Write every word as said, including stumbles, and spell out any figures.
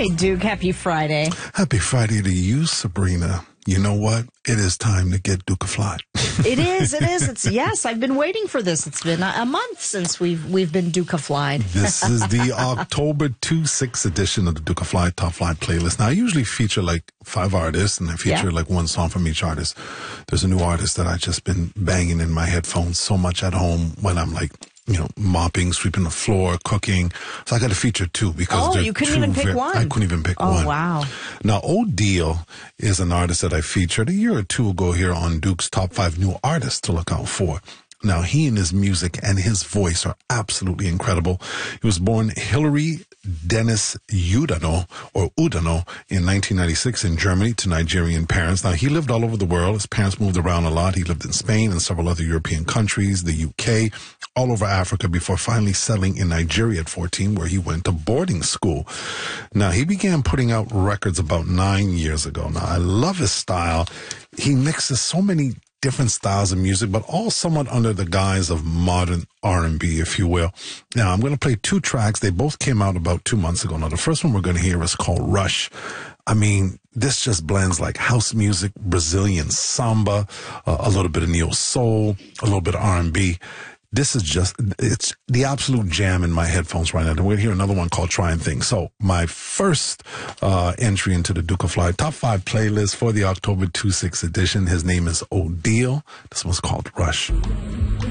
right, Duke. Happy Friday. Happy Friday to you, Sabrina. You know what? It is time to get Duke-a-Fly. It is. It is. It's yes. I've been waiting for this. It's been a, a month since we've we've been Duke-a-Flyed. This is the October twenty-sixth edition of the Duke-a-Fly Top Flight playlist. Now, I usually feature like five artists, and I feature Yeah. like one song from each artist. There's a new artist that I've just been banging in my headphones so much at home when I'm like, you know, mopping, sweeping the floor, cooking. So I got to feature two because Oh, they're you couldn't two even pick very- one? I couldn't even pick Oh, one. wow. Now, O'Deal is an artist that I featured a year or two ago here on Duke's Top Five New Artists to Look Out For. Now, he and his music and his voice are absolutely incredible. He was born Hilary Dennis Udano, or Udano, in nineteen ninety-six in Germany to Nigerian parents. Now, he lived all over the world. His parents moved around a lot. He lived in Spain and several other European countries, the U K, all over Africa before finally settling in Nigeria at fourteen, where he went to boarding school. Now, he began putting out records about nine years ago. Now, I love his style. He mixes so many different styles of music, but all somewhat under the guise of modern R and B, if you will. Now, I'm going to play two tracks. They both came out about two months ago. Now, the first one we're going to hear is called Rush. I mean, this just blends like house music, Brazilian samba, uh, a little bit of neo soul, a little bit of R and B. This is just, it's the absolute jam in my headphones right now. And we're going to hear another one called Trying Things. So my first uh, entry into the Duke-a-Fly Top five playlist for the October twenty-sixth edition, his name is O'Deal. This one's called Rush.